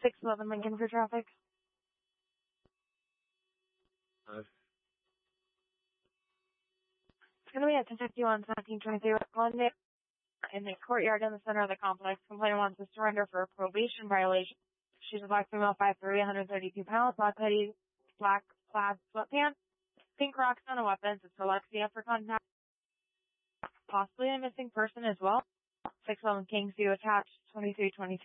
611 Lincoln for traffic. Uh, It's going to be at 1051 1723 West Glendale in the courtyard in the center of the complex. Complainant wants to surrender for a probation violation. She's a black female, 5'3", 132 pounds, black hoodie, black plaid sweatpants, pink rocks on a weapons. It's Alexia for contact. Possibly a missing person as well. 611 Kingsview attached 2322.